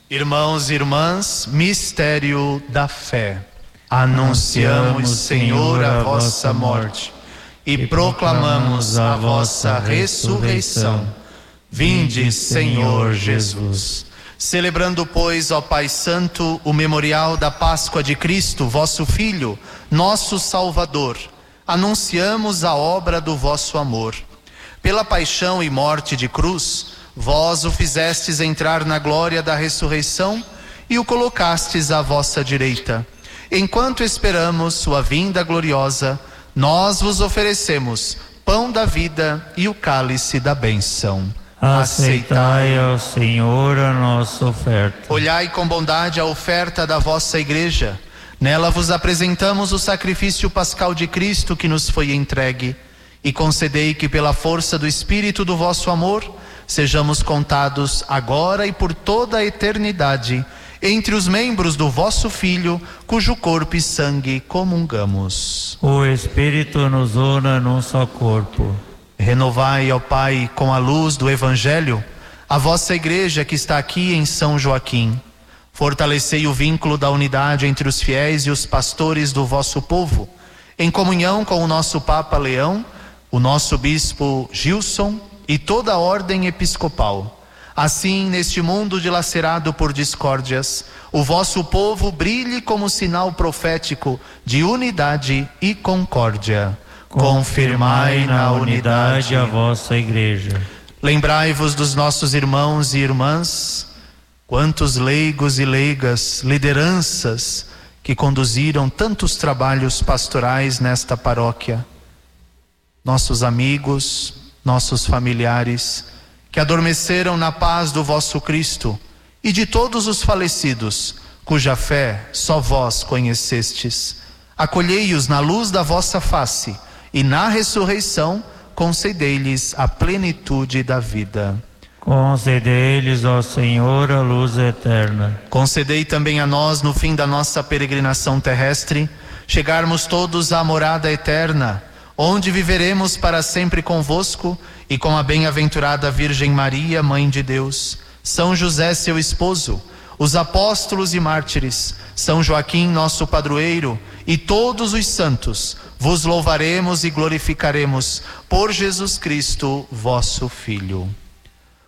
Irmãos e irmãs, mistério da fé. Anunciamos, Senhor, a vossa morte e proclamamos a vossa ressurreição. Vinde, Senhor Jesus. Celebrando, pois, ó Pai Santo, o memorial da Páscoa de Cristo, vosso Filho, nosso Salvador, anunciamos a obra do vosso amor. Pela paixão e morte de cruz, vós o fizestes entrar na glória da ressurreição e o colocastes à vossa direita. Enquanto esperamos sua vinda gloriosa, nós vos oferecemos pão da vida e o cálice da bênção. Aceitai, ó Senhor, a nossa oferta. Olhai com bondade a oferta da vossa Igreja. Nela vos apresentamos o sacrifício pascal de Cristo que nos foi entregue. E concedei que pela força do Espírito do vosso amor, sejamos contados agora e por toda a eternidade entre os membros do vosso Filho, cujo corpo e sangue comungamos. O Espírito nos una num só corpo. Renovai, ó Pai, com a luz do Evangelho, a vossa Igreja que está aqui em São Joaquim. Fortalecei o vínculo da unidade entre os fiéis e os pastores do vosso povo, em comunhão com o nosso Papa Leão, o nosso Bispo Gilson e toda a ordem episcopal. Assim, neste mundo dilacerado por discórdias, o vosso povo brilhe como sinal profético de unidade e concórdia. Confirmai na unidade a vossa Igreja. Lembrai-vos dos nossos irmãos e irmãs, quantos leigos e leigas, lideranças que conduziram tantos trabalhos pastorais nesta paróquia. Nossos amigos, nossos familiares, que adormeceram na paz do vosso Cristo, e de todos os falecidos, cuja fé só vós conhecestes. Acolhei-os na luz da vossa face, e na ressurreição concedei-lhes a plenitude da vida. Concedei-lhes, ó Senhor, a luz eterna. Concedei também a nós, no fim da nossa peregrinação terrestre, chegarmos todos à morada eterna, onde viveremos para sempre convosco e com a bem-aventurada Virgem Maria, Mãe de Deus, São José, seu esposo, os apóstolos e mártires, São Joaquim, nosso padroeiro, e todos os santos, vos louvaremos e glorificaremos por Jesus Cristo, vosso Filho.